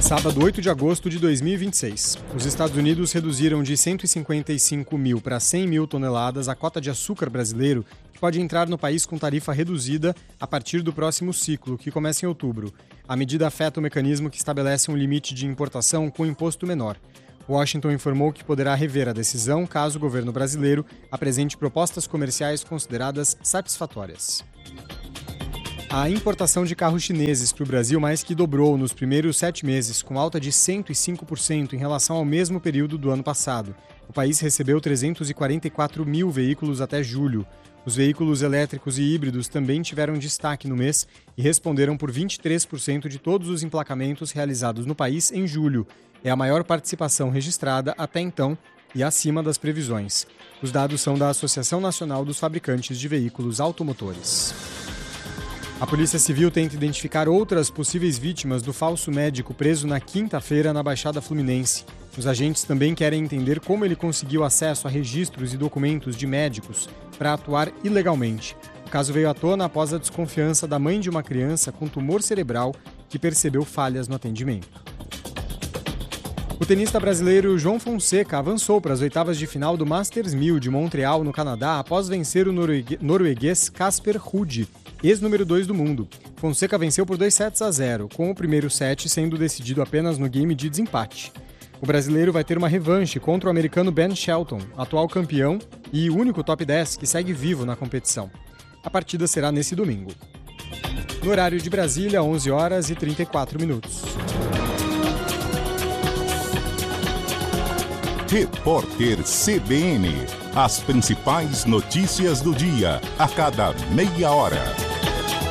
Sábado, 8 de agosto de 2026. Os Estados Unidos reduziram de 155 mil para 100 mil toneladas a cota de açúcar brasileiro, que pode entrar no país com tarifa reduzida a partir do próximo ciclo, que começa em outubro. A medida afeta o mecanismo que estabelece um limite de importação com imposto menor. Washington informou que poderá rever a decisão caso o governo brasileiro apresente propostas comerciais consideradas satisfatórias. A importação de carros chineses para o Brasil mais que dobrou nos primeiros 7 meses, com alta de 105% em relação ao mesmo período do ano passado. O país recebeu 344 mil veículos até julho. Os veículos elétricos e híbridos também tiveram destaque no mês e responderam por 23% de todos os emplacamentos realizados no país em julho. É a maior participação registrada até então e acima das previsões. Os dados são da Associação Nacional dos Fabricantes de Veículos Automotores. A Polícia Civil tenta identificar outras possíveis vítimas do falso médico preso na quinta-feira na Baixada Fluminense. Os agentes também querem entender como ele conseguiu acesso a registros e documentos de médicos para atuar ilegalmente. O caso veio à tona após a desconfiança da mãe de uma criança com tumor cerebral que percebeu falhas no atendimento. O tenista brasileiro João Fonseca avançou para as oitavas de final do Masters 1000 de Montreal, no Canadá, após vencer o norueguês Casper Ruud, ex-número 2 do mundo. Fonseca venceu por 2-0, com o primeiro set sendo decidido apenas no game de desempate. O brasileiro vai ter uma revanche contra o americano Ben Shelton, atual campeão e único top 10 que segue vivo na competição. A partida será nesse domingo. No horário de Brasília, 11 horas e 34 minutos. Repórter CBN. As principais notícias do dia, a cada meia hora.